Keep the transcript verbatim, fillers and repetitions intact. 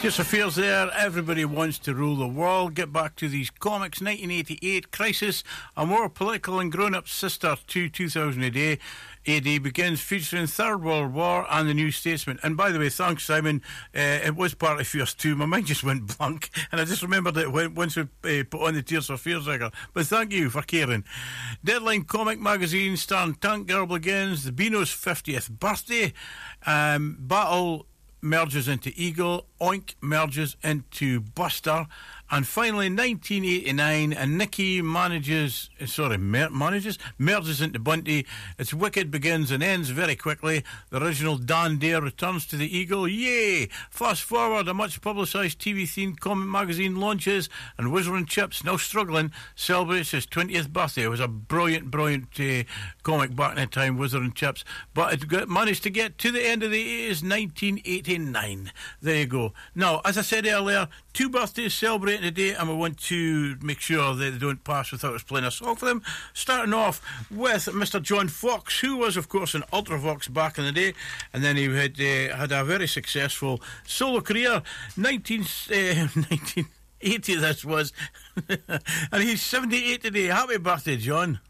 Tears of Fears there. Everybody wants to rule the world. Get back to these comics. nineteen eighty-eight, Crisis, a more political and grown-up sister to two thousand A D. A D begins featuring Third World War and the New Statesman. And by the way, thanks, Simon. Uh, it was part of Fears two. My mind just went blank, and I just remembered it when, once we uh, put on the Tears of Fears record. But thank you for caring. Deadline Comic Magazine starring Tank Girl begins. The Beano's fiftieth birthday. Um, Battle merges into Eagle. Oink merges into Buster. And finally, nineteen eighty-nine, and Nikki manages, sorry, mer- manages, merges into Bunty. It's Wicked begins and ends very quickly. The original Dan Dare returns to the Eagle. Yay! Fast forward, a much publicised T V-themed comic magazine launches, and Whizzer and Chips, now struggling, celebrates his twentieth birthday. It was a brilliant, brilliant uh, comic back in the time, Whizzer and Chips. But it got, managed to get to the end of the eighties, nineteen eighty-nine. There you go. Now, as I said earlier, two birthdays celebrating today, and we want to make sure that they don't pass without us playing a song for them. Starting off with Mister John Fox, who was, of course, an Ultravox back in the day, and then he had uh, had a very successful solo career. nineteen, uh, nineteen eighty, this was, and he's seventy-eight today. Happy birthday, John.